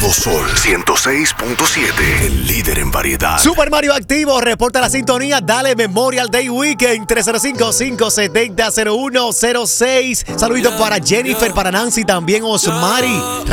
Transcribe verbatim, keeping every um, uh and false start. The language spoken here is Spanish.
Todo Sol ciento seis punto siete, el líder en variedad. Super Mario activo, reporta la sintonía. Dale Memorial Day Weekend tres cero cinco, cinco siete cero, cero uno cero seis. Saluditos para Jennifer, para Nancy, también Osmari.